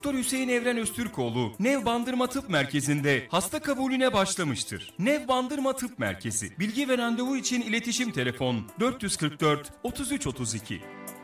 Doktor Hüseyin Evren Öztürkoğlu, Nev Bandırma Tıp Merkezi'nde hasta kabulüne başlamıştır. Nev Bandırma Tıp Merkezi. Bilgi ve randevu için iletişim telefon 444 33 32.